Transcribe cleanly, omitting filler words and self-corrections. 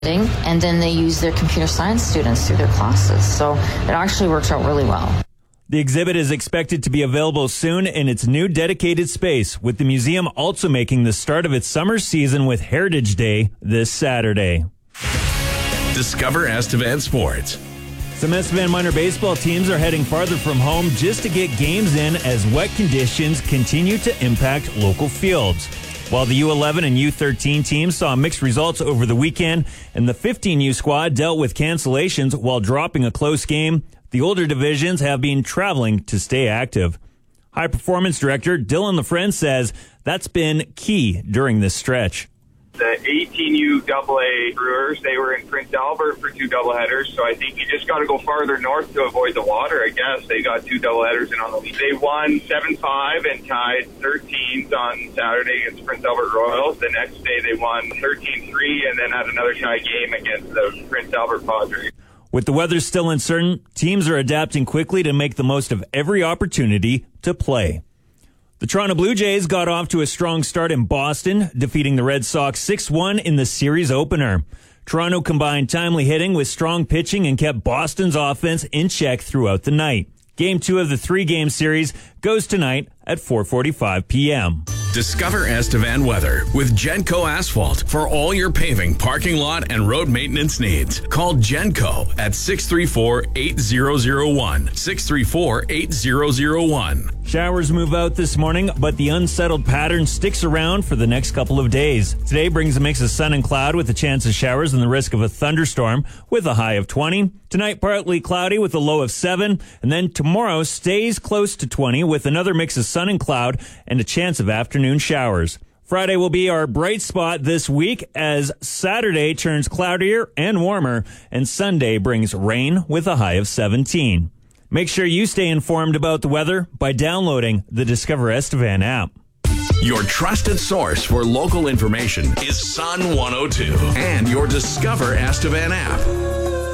and then they use their computer science students through their classes. So it actually works out really well. The exhibit is expected to be available soon in its new dedicated space, with the museum also making the start of its summer season with Heritage Day this Saturday. Discover Estevan Sports. Some Estevan minor baseball teams are heading farther from home just to get games in as wet conditions continue to impact local fields. While the U11 and U13 teams saw mixed results over the weekend and the 15U squad dealt with cancellations while dropping a close game, the older divisions have been traveling to stay active. High Performance Director Dylan LaFrenne says that's been key during this stretch. The 18U AA Brewers, they were in Prince Albert for 2 doubleheaders, so I think you just got to go farther north to avoid the water, I guess. They got 2 doubleheaders in on the lead. They won 7-5 and tied 13th on Saturday against Prince Albert Royals. The next day they won 13-3 and then had another tie game against the Prince Albert Padres. With the weather still uncertain, teams are adapting quickly to make the most of every opportunity to play. The Toronto Blue Jays got off to a strong start in Boston, defeating the Red Sox 6-1 in the series opener. Toronto combined timely hitting with strong pitching and kept Boston's offense in check throughout the night. Game 2 of the 3-game series goes tonight at 4:45 p.m. Discover Estevan weather with Genco Asphalt for all your paving, parking lot, and road maintenance needs. Call Genco at 634-8001. 634-8001. Showers move out this morning, but the unsettled pattern sticks around for the next couple of days. Today brings a mix of sun and cloud with a chance of showers and the risk of a thunderstorm with a high of 20. Tonight, partly cloudy with a low of 7. And then tomorrow stays close to 20 with another mix of sun and cloud and a chance of afternoon showers. Friday will be our bright spot this week as Saturday turns cloudier and warmer, and Sunday brings rain with a high of 17. Make sure you stay informed about the weather by downloading the Discover Estevan app. Your trusted source for local information is Sun 102 and your Discover Estevan app.